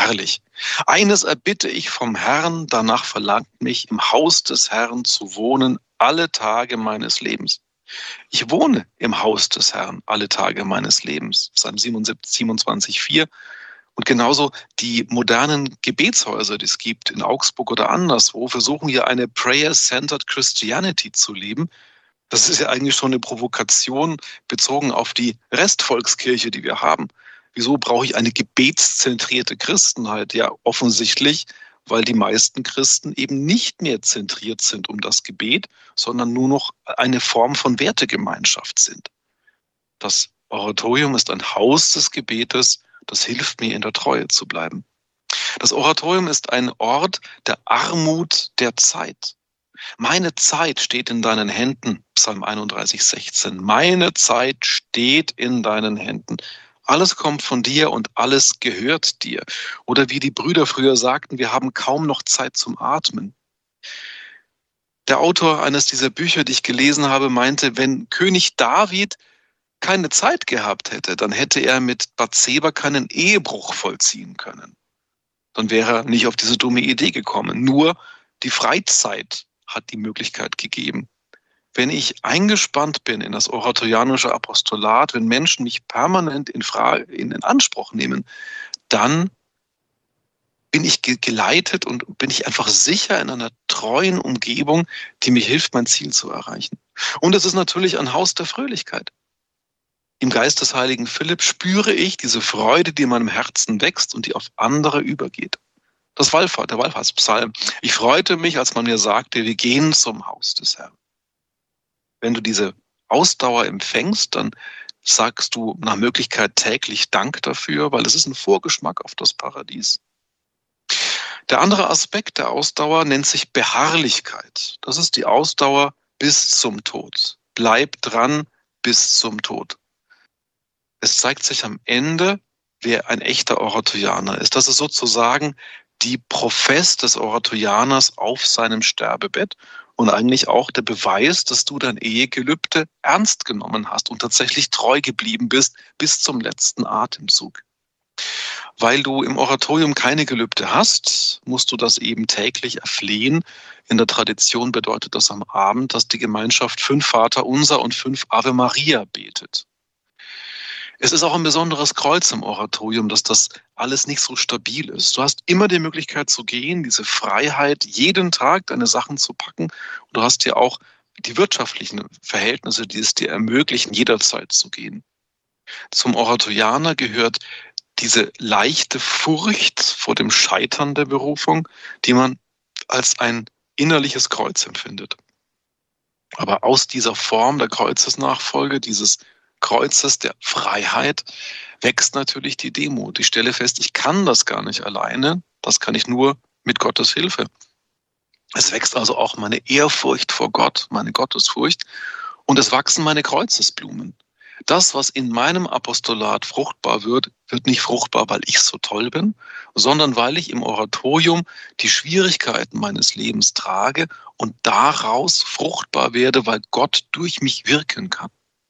herrlich. Eines erbitte ich vom Herrn, danach verlangt mich, im Haus des Herrn zu wohnen, alle Tage meines Lebens. Ich wohne im Haus des Herrn alle Tage meines Lebens. Psalm 27,4. Und genauso die modernen Gebetshäuser, die es gibt in Augsburg oder anderswo, versuchen hier eine Prayer-Centered Christianity zu leben. Das ist ja eigentlich schon eine Provokation bezogen auf die Restvolkskirche, die wir haben. Wieso brauche ich eine gebetszentrierte Christenheit? Ja, offensichtlich, weil die meisten Christen eben nicht mehr zentriert sind um das Gebet, sondern nur noch eine Form von Wertegemeinschaft sind. Das Oratorium ist ein Haus des Gebetes, das hilft mir, in der Treue zu bleiben. Das Oratorium ist ein Ort der Armut der Zeit. Meine Zeit steht in deinen Händen, Psalm 31,16. Meine Zeit steht in deinen Händen. Alles kommt von dir und alles gehört dir. Oder wie die Brüder früher sagten, wir haben kaum noch Zeit zum Atmen. Der Autor eines dieser Bücher, die ich gelesen habe, meinte, wenn König David keine Zeit gehabt hätte, dann hätte er mit Bathseba keinen Ehebruch vollziehen können. Dann wäre er nicht auf diese dumme Idee gekommen. Nur die Freizeit hat die Möglichkeit gegeben. Wenn ich eingespannt bin in das oratorianische Apostolat, wenn Menschen mich permanent in Anspruch nehmen, dann bin ich geleitet und bin ich einfach sicher in einer treuen Umgebung, die mir hilft, mein Ziel zu erreichen. Und es ist natürlich ein Haus der Fröhlichkeit. Im Geist des heiligen Philipp spüre ich diese Freude, die in meinem Herzen wächst und die auf andere übergeht. Der Wallfahrtspsalm. Ich freute mich, als man mir sagte, wir gehen zum Haus des Herrn. Wenn du diese Ausdauer empfängst, dann sagst du nach Möglichkeit täglich Dank dafür, weil es ist ein Vorgeschmack auf das Paradies. Der andere Aspekt der Ausdauer nennt sich Beharrlichkeit. Das ist die Ausdauer bis zum Tod. Bleib dran bis zum Tod. Es zeigt sich am Ende, wer ein echter Oratorianer ist. Das ist sozusagen die Profess des Oratorianers auf seinem Sterbebett und eigentlich auch der Beweis, dass du dein Ehegelübde ernst genommen hast und tatsächlich treu geblieben bist bis zum letzten Atemzug. Weil du im Oratorium keine Gelübde hast, musst du das eben täglich erflehen. In der Tradition bedeutet das am Abend, dass die Gemeinschaft 5 Vaterunser und 5 Ave Maria betet. Es ist auch ein besonderes Kreuz im Oratorium, dass das alles nicht so stabil ist. Du hast immer die Möglichkeit zu gehen, diese Freiheit, jeden Tag deine Sachen zu packen. Und du hast ja auch die wirtschaftlichen Verhältnisse, die es dir ermöglichen, jederzeit zu gehen. Zum Oratorianer gehört diese leichte Furcht vor dem Scheitern der Berufung, die man als ein innerliches Kreuz empfindet. Aber aus dieser Form der Kreuzesnachfolge, dieses Kreuzes der Freiheit, wächst natürlich die Demut. Ich stelle fest, ich kann das gar nicht alleine, das kann ich nur mit Gottes Hilfe. Es wächst also auch meine Ehrfurcht vor Gott, meine Gottesfurcht, und es wachsen meine Kreuzesblumen. Das, was in meinem Apostolat fruchtbar wird, wird nicht fruchtbar, weil ich so toll bin, sondern weil ich im Oratorium die Schwierigkeiten meines Lebens trage und daraus fruchtbar werde, weil Gott durch mich wirken kann.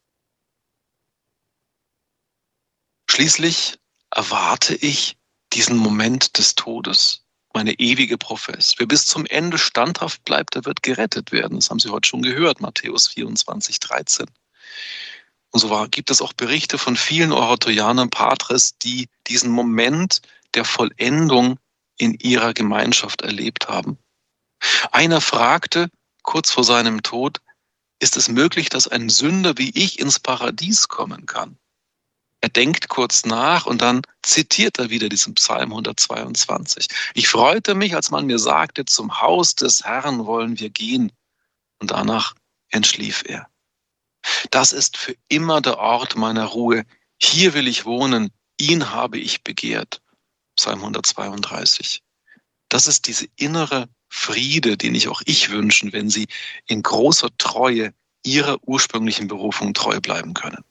Schließlich erwarte ich diesen Moment des Todes, meine ewige Profess. Wer bis zum Ende standhaft bleibt, der wird gerettet werden. Das haben Sie heute schon gehört, Matthäus 24,13. Und so gibt es auch Berichte von vielen Oratorianern, Patres, die diesen Moment der Vollendung in ihrer Gemeinschaft erlebt haben. Einer fragte kurz vor seinem Tod, ist es möglich, dass ein Sünder wie ich ins Paradies kommen kann? Er denkt kurz nach und dann zitiert er wieder diesen Psalm 122. Ich freute mich, als man mir sagte, zum Haus des Herrn wollen wir gehen. Und danach entschlief er. Das ist für immer der Ort meiner Ruhe. Hier will ich wohnen, ihn habe ich begehrt. Psalm 132. Das ist diese innere Friede, den auch ich wünschen, wenn Sie in großer Treue Ihrer ursprünglichen Berufung treu bleiben können.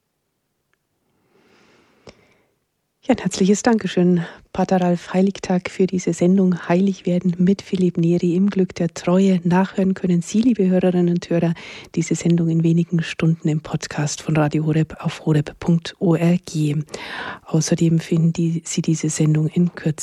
Ja, ein herzliches Dankeschön, Pater Ralf Heiligtag, für diese Sendung Heilig werden mit Philipp Neri im Glück der Treue. Nachhören können Sie, liebe Hörerinnen und Hörer, diese Sendung in wenigen Stunden im Podcast von Radio Horeb auf horeb.org. Außerdem finden Sie diese Sendung in Kürze